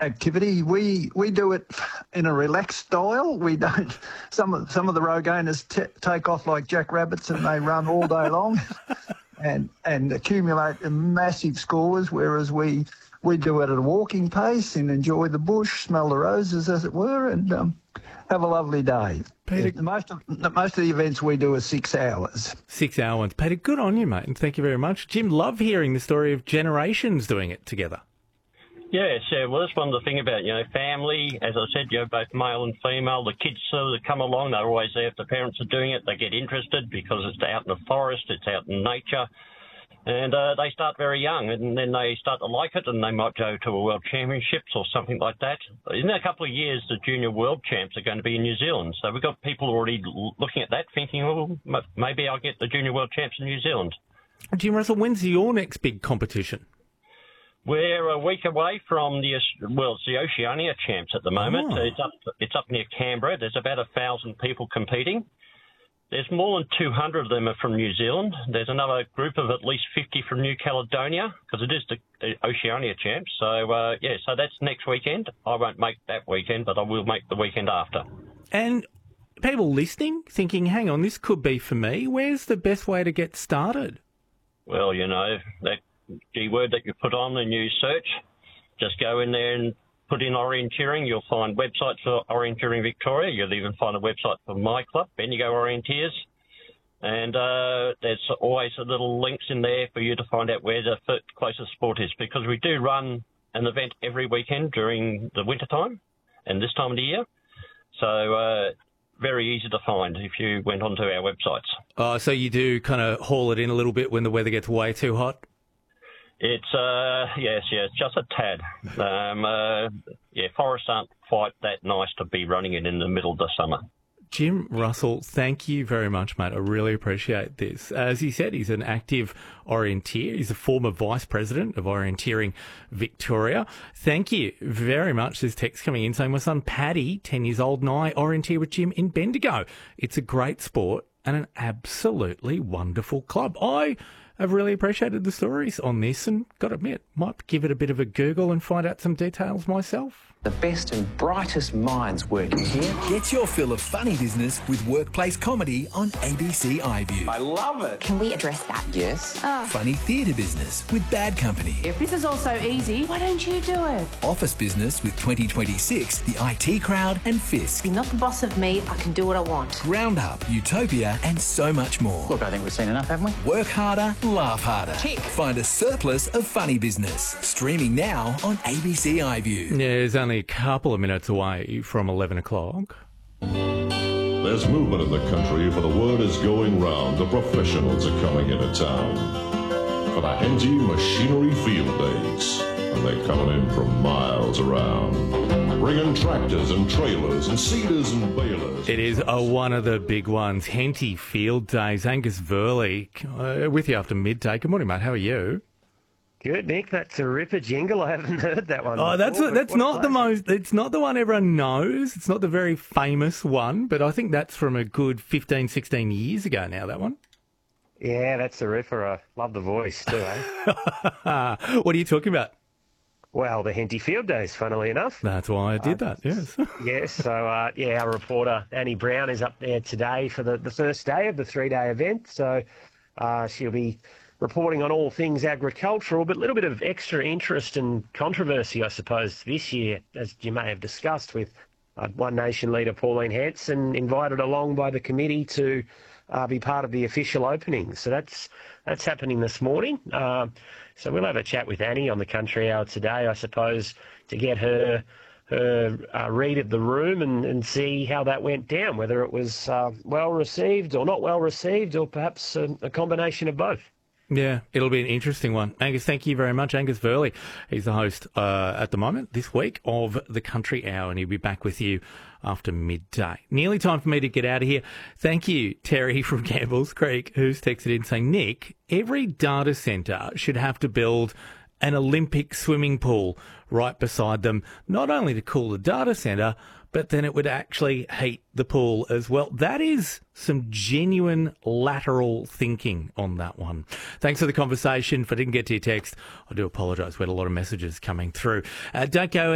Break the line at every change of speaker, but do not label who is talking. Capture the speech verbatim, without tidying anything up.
activity. We we do it in a relaxed style. We don't. Some of some of the Rogainers t- take off like jackrabbits and they run all day long, and and accumulate massive scores. Whereas we we do it at a walking pace and enjoy the bush, smell the roses, as it were, and um, have a lovely day.
Peter,
The most of the, most of the events we do are six hours.
Six hour ones. Peter, good on you, mate, and thank you very much. Jim, love hearing the story of generations doing it together.
Yes, yeah, well, that's one of the things about, you know, family. As I said, you know, both male and female. The kids sort of come along. They're always there if the parents are doing it. They get interested because it's out in the forest, it's out in nature. And uh, they start very young, and then they start to like it, and they might go to a World Championships or something like that. In a couple of years, the Junior World Champs are going to be in New Zealand. So we've got people already looking at that, thinking, oh, maybe I'll get the Junior World Champs in New Zealand.
Jim Russell, when's your next big competition?
We're a week away from the, well, it's the Oceania Champs at the moment.
Oh.
It's up it's up near Canberra. There's about a thousand people competing. There's more than two hundred of them are from New Zealand. There's another group of at least fifty from New Caledonia, because it is the Oceania Champs. So, uh, yeah, so that's next weekend. I won't make that weekend, but I will make the weekend after.
And people listening, thinking, hang on, this could be for me. Where's the best way to get started?
Well, you know, that keyword that you put on and you search, just go in there and put in orienteering. You'll find websites for Orienteering Victoria. You'll even find a website for my club, Bendigo Orienteers. And uh, there's always a little links in there for you to find out where the closest sport is, because we do run an event every weekend during the winter time and this time of the year. So uh, very easy to find if you went onto our websites.
Oh, so you do kind of haul it in a little bit when the weather gets way too hot?
It's, uh, yes, yes, just a tad. Um, uh, yeah, forests aren't quite that nice to be running in in the middle of the summer.
Jim Russell, thank you very much, mate. I really appreciate this. As he said, he's an active orienteer. He's a former vice president of Orienteering Victoria. Thank you very much. There's text coming in saying, my son Paddy, ten years old, and I orienteer with Jim in Bendigo. It's a great sport and an absolutely wonderful club. I I've really appreciated the stories on this, and got to admit, might give it a bit of a Google and find out some details myself.
The best and brightest minds working here.
Get your fill of funny business with workplace comedy on A B C iView.
I love it.
Can we address that?
Yes.
Oh.
Funny theatre business with Bad Company.
If this is all so easy, why don't you do it?
Office business with twenty twenty-six, the I T Crowd and Fisk.
You're not the boss of me. I can do what I want.
Roundup, Utopia and so much more.
Look, I think we've seen enough, haven't we?
Work harder, laugh harder.
Tick.
Find a surplus of funny business. Streaming now on A B C iView.
Yeah, there's only a couple of minutes away from eleven o'clock.
There's movement in the country, for the word is going round. The professionals are coming into town for the Henty Machinery Field Days, and they're coming in from miles around, bringing tractors and trailers and seeders and balers.
It is uh, one of the big ones, Henty Field Days. Angus Verley uh, with you after midday. Good morning, mate. How are you?
Good, Nick. That's a ripper jingle. I haven't heard that one.
Oh,
before,
that's
but
that's
what a
not the
classic.
most. It's not the one everyone knows. It's not the very famous one, but I think that's from a good fifteen, sixteen years ago now. That one.
Yeah, that's a ripper. I love the voice too. Eh?
What are you talking about?
Well, the Henty Field Days, funnily enough.
That's why I did
Uh,
that. Yes.
Yes. So, uh, yeah, our reporter Annie Brown is up there today for the, the first day of the three-day event. So, uh, she'll be reporting on all things agricultural, but a little bit of extra interest and controversy, I suppose, this year, as you may have discussed, with uh, One Nation leader Pauline Hanson invited along by the committee to uh, be part of the official opening. So that's that's happening this morning. Uh, so we'll have a chat with Annie on the Country Hour today, I suppose, to get her her uh, read of the room and, and see how that went down, whether it was uh, well received or not well received, or perhaps a, a combination of both.
Yeah, it'll be an interesting one. Angus, thank you very much. Angus Verley, he's the host uh, at the moment this week of the Country Hour, and he'll be back with you after midday. Nearly time for me to get out of here. Thank you, Terry from Campbell's Creek, who's texted in saying, Nick, every data centre should have to build an Olympic swimming pool right beside them, not only to cool the data centre, but then it would actually heat the pool as well. That is some genuine lateral thinking on that one. Thanks for the conversation. If I didn't get to your text, I do apologise. We had a lot of messages coming through. Uh, don't go